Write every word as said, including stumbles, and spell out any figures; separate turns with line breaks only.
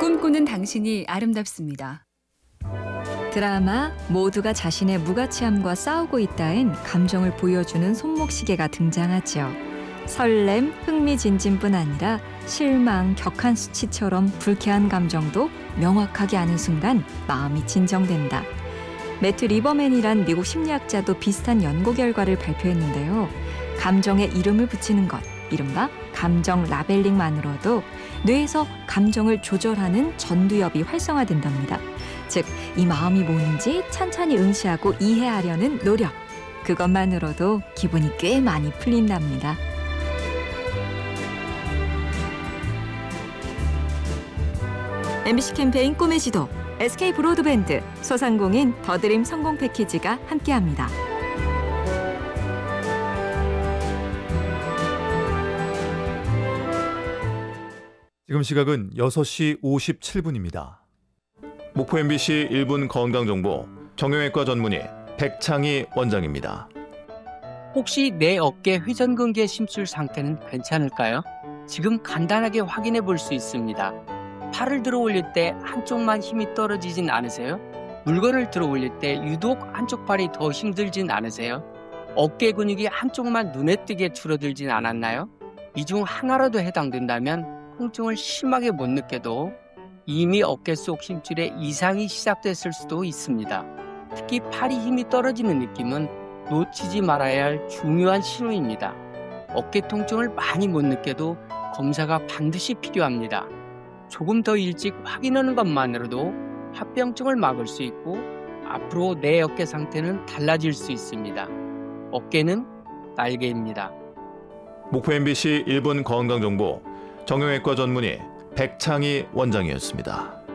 꿈꾸는 당신이 아름답습니다.
드라마 모두가 자신의 무가치함과 싸우고 있다엔 감정을 보여주는 손목시계가 등장하죠. 설렘, 흥미진진뿐 아니라 실망, 격한 수치처럼 불쾌한 감정도 명확하게 아는 순간 마음이 진정된다. 매트 리버맨이란 미국 심리학자도 비슷한 연구 결과를 발표했는데요. 감정에 이름을 붙이는 것, 이른바 감정 라벨링만으로도 뇌에서 감정을 조절하는 전두엽이 활성화된답니다. 즉, 이 마음이 뭐는지 찬찬히 응시하고 이해하려는 노력. 그것만으로도 기분이 꽤 많이 풀린답니다. 엠비씨 캠페인 꿈의 지도, 에스케이 브로드밴드, 소상공인 더드림 성공 패키지가 함께합니다.
지금 시각은 여섯 시 오십칠 분입니다. 목포 엠비씨 일 분 건강정보 정형외과 전문의 백창희 원장입니다.
혹시 내 어깨 회전근개 심술 상태는 괜찮을까요? 지금 간단하게 확인해 볼 수 있습니다. 팔을 들어 올릴 때 한쪽만 힘이 떨어지진 않으세요? 물건을 들어 올릴 때 유독 한쪽 팔이 더 힘들진 않으세요? 어깨 근육이 한쪽만 눈에 띄게 줄어들진 않았나요? 이 중 하나라도 해당된다면 통증을 심하게 못 느껴도 이미 어깨 속 힘줄에 이상이 시작됐을 수도 있습니다. 특히 팔이 힘이 떨어지는 느낌은 놓치지 말아야 할 중요한 신호입니다. 어깨 통증을 많이 못 느껴도 검사가 반드시 필요합니다. 조금 더 일찍 확인하는 것만으로도 합병증을 막을 수 있고 앞으로 내 어깨 상태는 달라질 수 있습니다. 어깨는 날개입니다.
목포 엠비씨 일 분 건강정보 정형외과 전문의 백창희 원장이었습니다.